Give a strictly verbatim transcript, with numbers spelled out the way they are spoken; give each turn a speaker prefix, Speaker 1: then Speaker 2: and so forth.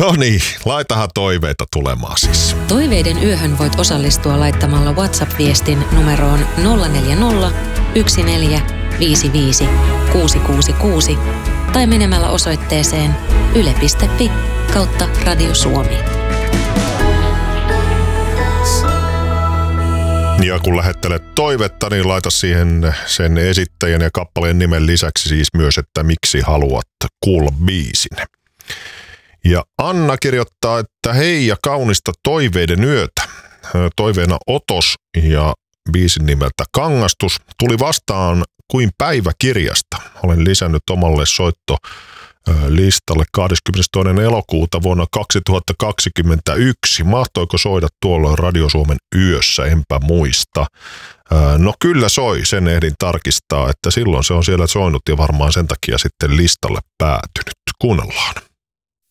Speaker 1: No niin, laitahan toiveita tulemaan siis.
Speaker 2: Toiveiden yöhön voit osallistua laittamalla WhatsApp-viestin numeroon nolla neljä nolla, yksi neljä, viisi viisi, kuusi kuusi kuusi tai menemällä osoitteeseen yle piste fi kautta Radio Suomi.
Speaker 1: Ja kun lähettelet toivetta, niin laita siihen sen esittäjän ja kappaleen nimen lisäksi siis myös, että miksi haluat kuulla biisin. Ja Anna kirjoittaa, että hei ja kaunista toiveiden yötä. Toiveena Otos ja biisin nimeltä Kangastus tuli vastaan kuin päiväkirjasta. Olen lisännyt omalle soittolistalle kahdeskymmenestoinen elokuuta vuonna kaksituhattakaksikymmentäyksi. Mahtoiko soida tuolla Radio Suomen yössä, enpä muista. No kyllä soi, sen ehdin tarkistaa, että silloin se on siellä soinut ja varmaan sen takia sitten listalle päätynyt. Kuunnellaan.